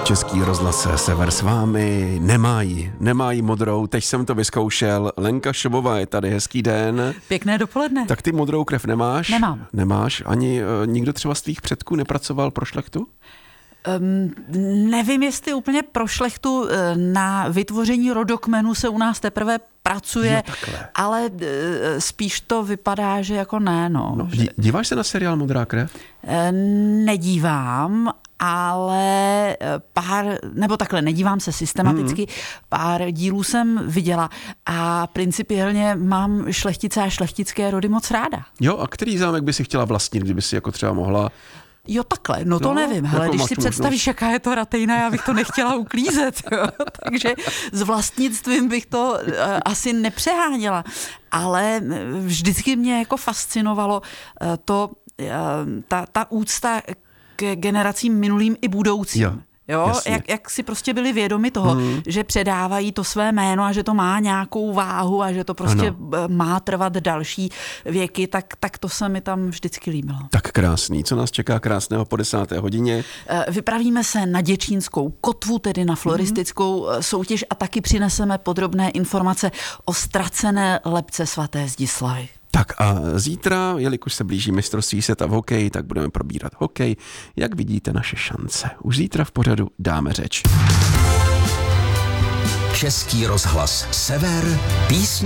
Český rozhlas Sever s vámi nemají modrou, teď jsem to vyzkoušel. Lenka Šobová je tady, hezký den. Pěkné dopoledne. Tak ty modrou krev nemáš? Nemám. Nemáš? Ani nikdo třeba z tvých předků nepracoval pro šlechtu? Nevím, jestli úplně pro šlechtu. Na vytvoření rodokmenu se u nás teprve pracuje, ale spíš to vypadá, že jako ne. Díváš se na seriál Modrá krev? Nedívám, ale nedívám se systematicky, pár dílů jsem viděla a principiálně mám šlechtice a šlechtické rody moc ráda. Jo, a který zámek by si chtěla vlastnit, kdyby si jako třeba mohla? Jo, takhle, to nevím. Hele, když si představíš, jaká je to ratejna, já bych to nechtěla uklízet. Jo? Takže s vlastnictvím bych to asi nepřeháněla. Ale vždycky mě jako fascinovalo ta úcta k generacím minulým i budoucím. Jo, jak si prostě byli vědomi toho, že předávají to své jméno a že to má nějakou váhu a že to prostě má trvat další věky, tak to se mi tam vždycky líbilo. Tak krásný. Co nás čeká krásného po 10. hodině? Vypravíme se na Děčínskou kotvu, tedy na floristickou soutěž a taky přineseme podrobné informace o ztracené lebce svaté Zdislavy. Tak a zítra, jelikož se blíží mistrovství světa v hokeji, tak budeme probírat hokej. Jak vidíte naše šance? Už zítra v pořadu dáme řeč. Český rozhlas Sever, písně